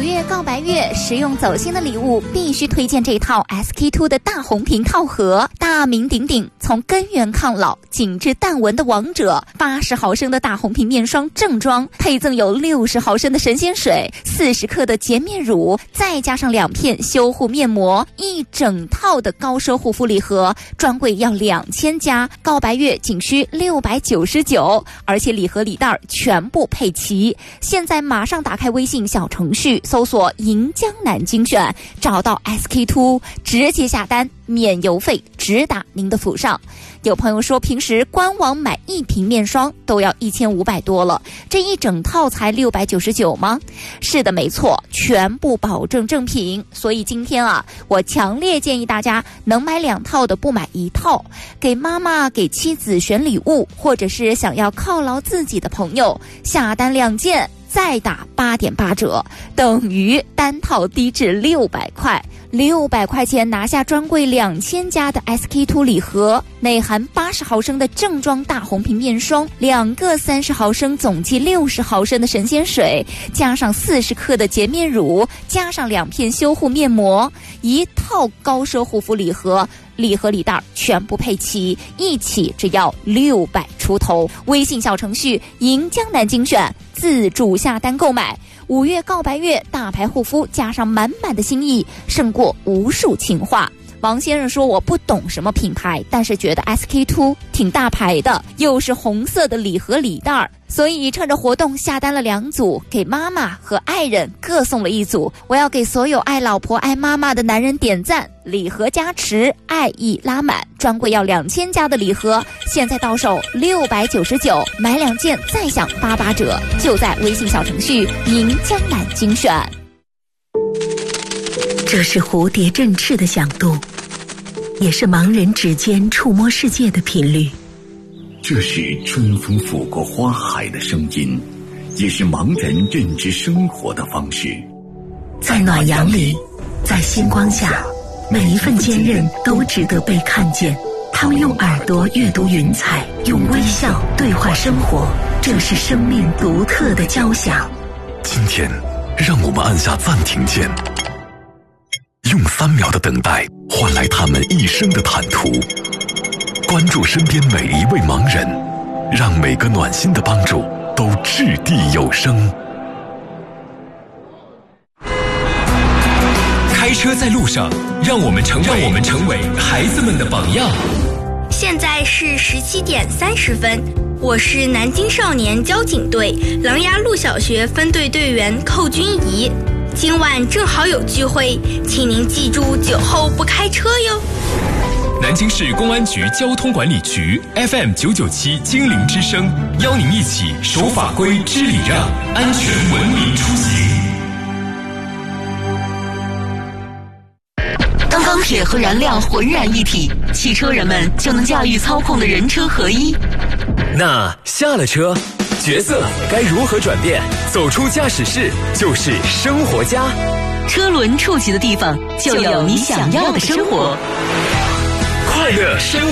月告白月，实用走心的礼物必须推荐这套 SK-II 的大红瓶套盒，大名鼎鼎，从根源抗老、紧致淡纹的王者，80毫升的大红瓶面霜正装，配赠有60毫升的神仙水、40克的洁面乳，再加上2片修护面膜，一整套的高奢护肤礼盒，专柜要2000加，告白月仅需699，而且礼盒礼袋全部配齐。现在马上打开微信小程序，搜索银江南精选，找到 SK-II， 直接下单，免邮费，直达您的府上。有朋友说平时官网买1瓶面霜都要1500多了，这一整套才699吗？是的，没错，全部保证正品。所以今天我强烈建议大家能买2套的不买1套，给妈妈给妻子选礼物，或者是想要犒劳自己的朋友，下单2件再打8.8折，等于单套低至600块。600块钱拿下专柜2000加的 SK-II 礼盒，内含80毫升的正装大红瓶面霜，2个30毫升总计60毫升的神仙水，加上40克的洁面乳，加上2片修护面膜，一套高奢护肤礼盒，礼盒礼袋全部配齐，一起只要600出头。微信小程序银江南精选，自助下单购买。5月告白月，大牌护肤加上满满的心意，胜过无数情话。王先生说我不懂什么品牌，但是觉得 SK-II 挺大牌的，又是红色的礼盒礼袋，所以趁着活动下单了2组，给妈妈和爱人各送了1组。我要给所有爱老婆爱妈妈的男人点赞，礼盒加持，爱意拉满。专柜要2000加的礼盒，现在到手699，买2件再享88折，就在微信小程序银江南精选。 这是蝴蝶振翅的响度，也是盲人指尖触摸世界的频率。 这是春风拂过花海的声音，也是盲人认知生活的方式。 在暖阳里，在星光下，每一份坚韧都值得被看见。他们用耳朵阅读云彩，用微笑对话生活，这是生命独特的交响。 今天让我们按下暂停键，用3秒的等待换来他们一生的坦途，关注身边每一位盲人，让每个暖心的帮助都掷地有声。 开车在路上，让我们成为孩子们的榜样。 现在是17点30分，我是南京少年交警队琅琊路小学分队队员寇君怡。今晚正好有聚会，请您记住酒后不开车哟。 南京市公安局交通管理局 FM997 精灵之声，邀您一起守法规、知礼让，安全文明出行。 当钢铁和燃料浑然一体，汽车人们就能驾驭操控的人车合一。 那下了车，角色该如何转变？走出驾驶室就是生活家。 车轮触及的地方，就有你想要的生活。 快乐生